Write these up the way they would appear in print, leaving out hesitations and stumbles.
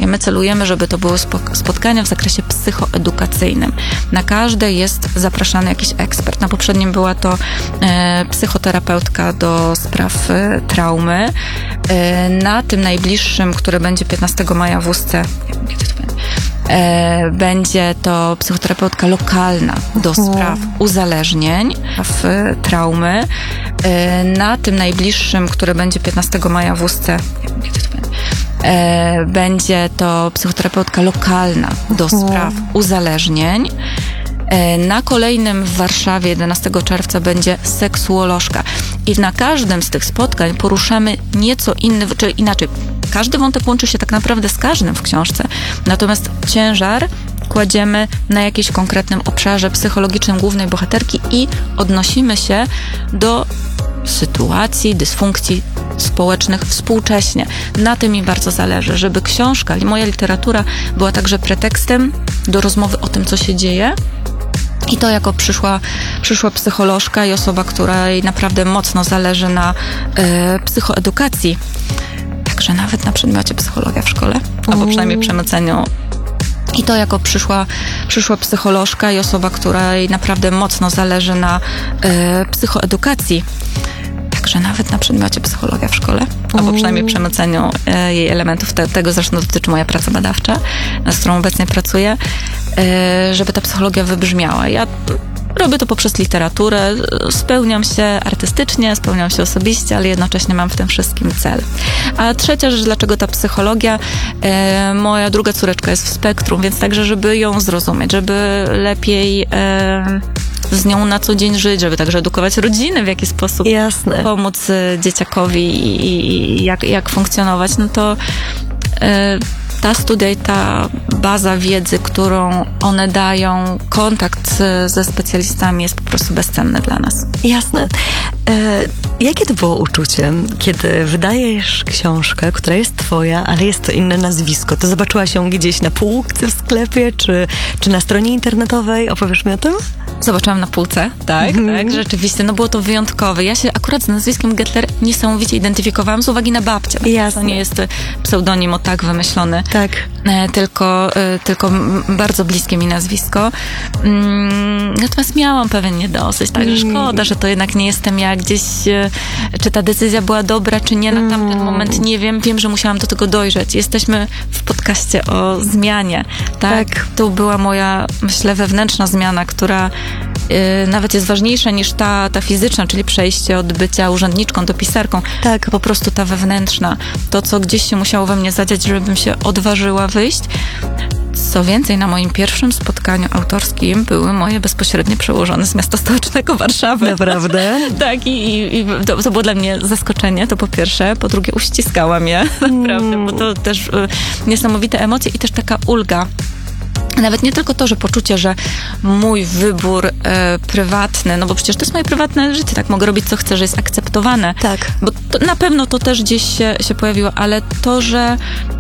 My celujemy, żeby to były spotkania w zakresie psychoedukacyjnym. Na każde jest zapraszany jakiś ekspert. Na poprzednim była to psychoterapeutka do spraw traumy. Na tym najbliższym, które będzie 15 maja w Ustce, nie wiem, kiedy to będzie, będzie to psychoterapeutka lokalna do spraw uzależnień, spraw traumy. Na tym najbliższym, które będzie 15 maja w Ustce, nie wiem, kiedy to będzie, będzie to psychoterapeutka lokalna do spraw uzależnień. Na kolejnym w Warszawie 11 czerwca będzie seksuolożka. I na każdym z tych spotkań poruszamy nieco inny, czyli inaczej, każdy wątek łączy się tak naprawdę z każdym w książce, natomiast ciężar kładziemy na jakimś konkretnym obszarze psychologicznym głównej bohaterki i odnosimy się do sytuacji, dysfunkcji społecznych współcześnie. Na tym mi bardzo zależy, żeby książka i moja literatura była także pretekstem do rozmowy o tym, co się dzieje. I to jako przyszła psycholożka i osoba, której naprawdę mocno zależy na psychoedukacji. Także nawet na przedmiocie psychologia w szkole, albo przynajmniej przemyceniu. I to jako przyszła psycholożka i osoba, której naprawdę mocno zależy na psychoedukacji. Także nawet na przedmiocie psychologia w szkole, albo przynajmniej przemyceniu jej elementów. Tego zresztą dotyczy moja praca badawcza, nad którą obecnie pracuję, żeby ta psychologia wybrzmiała. Ja robię to poprzez literaturę, spełniam się artystycznie, spełniam się osobiście, ale jednocześnie mam w tym wszystkim cel. A trzecia rzecz, dlaczego ta psychologia? Moja druga córeczka jest w spektrum, więc także, żeby ją zrozumieć, żeby lepiej z nią na co dzień żyć, żeby także edukować rodziny, w jaki sposób pomóc dzieciakowi i jak funkcjonować, no to ta studia i ta baza wiedzy, którą one dają, kontakt ze specjalistami jest po prostu bezcenny dla nas. Jasne. Jakie to było uczucie, kiedy wydajesz książkę, która jest twoja, ale jest to inne nazwisko? To zobaczyłaś ją gdzieś na półce w sklepie, czy na stronie internetowej? Opowiesz mi o tym? Zobaczyłam na półce, tak, rzeczywiście, no było to wyjątkowe. Ja się akurat z nazwiskiem Gettler niesamowicie identyfikowałam z uwagi na babcię. To nie jest pseudonim o tak wymyślony, tylko bardzo bliskie mi nazwisko. Natomiast miałam pewien niedosyć, także szkoda, że to jednak nie jestem ja gdzieś, czy ta decyzja była dobra, czy nie, na tamten moment nie wiem. Wiem, że musiałam do tego dojrzeć. Jesteśmy w podcaście o zmianie, tak? To była moja, myślę, wewnętrzna zmiana, która nawet jest ważniejsza niż ta fizyczna, czyli przejście od bycia urzędniczką do pisarką. Po prostu ta wewnętrzna. To, co gdzieś się musiało we mnie zadziać, żebym się odważyła wyjść. Co więcej, na moim pierwszym spotkaniu autorskim były moje bezpośrednie przełożone z miasta stołecznego Warszawy. Naprawdę? Tak, i to było dla mnie zaskoczenie, to po pierwsze. Po drugie, uściskałam je, naprawdę, bo to też niesamowite emocje i też taka ulga. Nawet nie tylko to, że poczucie, że mój wybór prywatny, no bo przecież to jest moje prywatne życie, tak, mogę robić co chcę, że jest akceptowane. Bo to, na pewno to też gdzieś się pojawiło, ale to, że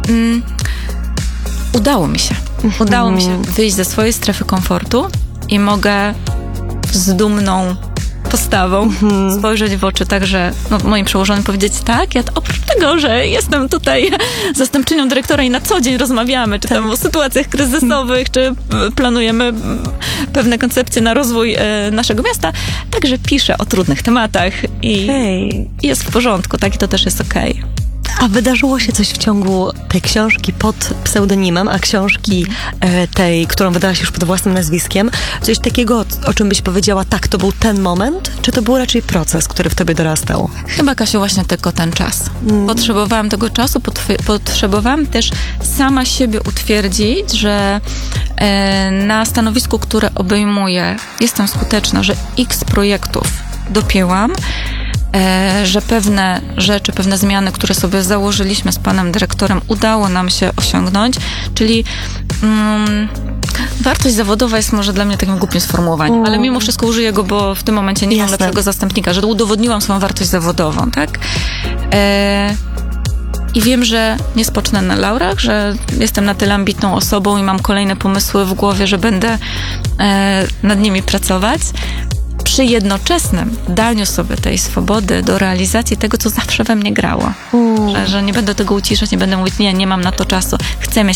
udało mi się wyjść ze swojej strefy komfortu i mogę z dumną postawą spojrzeć w oczy także moim przełożonym, powiedzieć tak, ja oprócz tego, że jestem tutaj zastępczynią dyrektora i na co dzień rozmawiamy, czy tam o sytuacjach kryzysowych, czy planujemy pewne koncepcje na rozwój naszego miasta, także piszę o trudnych tematach i jest w porządku, tak, i to też jest okej. A wydarzyło się coś w ciągu tej książki pod pseudonimem, a książki tej, którą wydałaś już pod własnym nazwiskiem, coś takiego, o czym byś powiedziała, tak, to był ten moment, czy to był raczej proces, który w tobie dorastał? Chyba, Kasiu, właśnie tylko ten czas. Potrzebowałam tego czasu, potrzebowałam też sama siebie utwierdzić, że na stanowisku, które obejmuję, jestem skuteczna, że X projektów dopięłam, że pewne rzeczy, pewne zmiany, które sobie założyliśmy z panem dyrektorem, udało nam się osiągnąć, czyli wartość zawodowa jest może dla mnie takim głupim sformułowaniem, ale mimo wszystko użyję go, bo w tym momencie nie mam lepszego zastępnika, że udowodniłam swoją wartość zawodową, tak? I wiem, że nie spocznę na laurach, że jestem na tyle ambitną osobą i mam kolejne pomysły w głowie, że będę nad nimi pracować. Przy jednoczesnym daniu sobie tej swobody do realizacji tego, co zawsze we mnie grało. Że nie będę tego uciszać, nie będę mówić, nie mam na to czasu, chcę mieć